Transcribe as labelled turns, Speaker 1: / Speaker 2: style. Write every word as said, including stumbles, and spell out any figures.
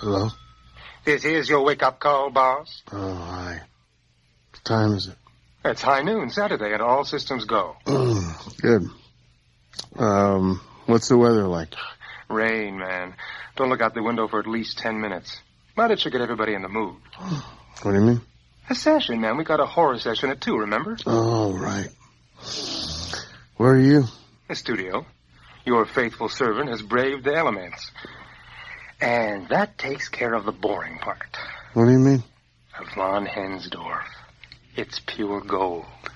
Speaker 1: Hello?
Speaker 2: This is your wake-up call, boss.
Speaker 1: Oh, hi. What time is it?
Speaker 2: It's high noon, Saturday, and all systems go.
Speaker 1: Good. Um, what's the weather like?
Speaker 2: Rain, man. Don't look out the window for at least ten minutes. But it should get everybody in the mood.
Speaker 1: What do you mean?
Speaker 2: A session, man. We got a horror session at two, remember?
Speaker 1: Oh, right. Where are you?
Speaker 2: The studio. Your faithful servant has braved the elements. And that takes care of the boring part.
Speaker 1: What do you mean?
Speaker 2: Von Hensdorf. It's pure gold.